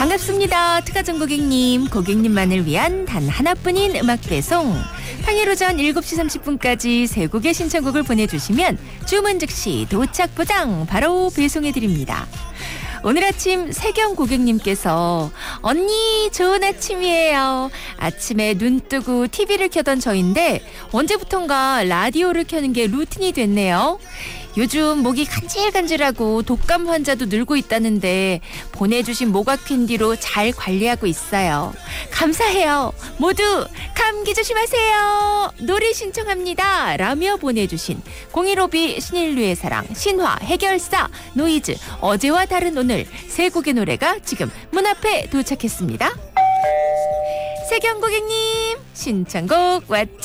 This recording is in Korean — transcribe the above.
반갑습니다. 특가정 고객님, 고객님만을 위한 단 하나뿐인 음악 배송. 평일 오전 7시 30분까지 세 곡의 신청곡을 보내주시면 주문 즉시 도착 보장 바로 배송해드립니다. 오늘 아침 세경 고객님께서 언니 좋은 아침이에요. 아침에 눈 뜨고 TV를 켜던 저인데 언제부턴가 라디오를 켜는 게 루틴이 됐네요. 요즘 목이 간질간질하고 독감 환자도 늘고 있다는데 보내주신 모각 캔디로 잘 관리하고 있어요. 감사해요. 모두 감기 조심하세요. 노래 신청합니다. 라며 보내주신 015B 신인류의 사랑, 신화, 해결사, 노이즈, 어제와 다른 오늘 세 곡의 노래가 지금 문 앞에 도착했습니다. 세경 고객님 신청곡 왔죠?